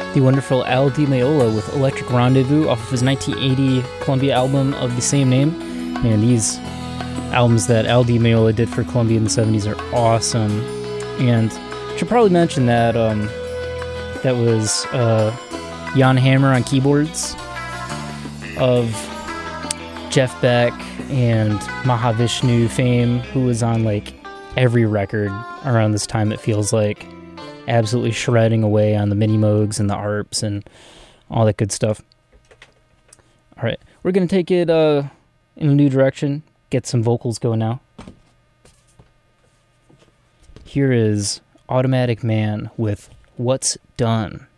the wonderful Al Di Meola with Electric Rendezvous off of his 1980 Columbia album of the same name. Man, these albums that Al Di Meola did for Columbia in the 70s are awesome. And should probably mention that that was Jan Hammer on keyboards of Jeff Beck and Mahavishnu fame, who was on like every record around this time, it feels like, absolutely shredding away on the mini moogs and the arps and all that good stuff. All right, we're going to take it in a new direction, get some vocals going now. Here is Automatic Man with What's Done.